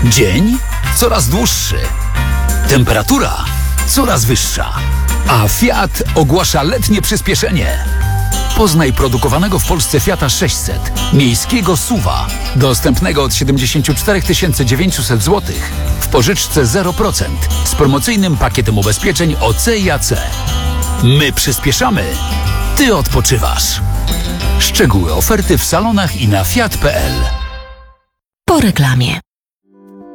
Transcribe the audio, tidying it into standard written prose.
Dzień coraz dłuższy. Temperatura coraz wyższa. A Fiat ogłasza letnie przyspieszenie. Poznaj produkowanego w Polsce Fiata 600, miejskiego SUV-a, dostępnego od 74 900 zł w pożyczce 0% z promocyjnym pakietem ubezpieczeń OC i AC. My przyspieszamy, ty odpoczywasz. Szczegóły oferty w salonach i na fiat.pl. Po reklamie.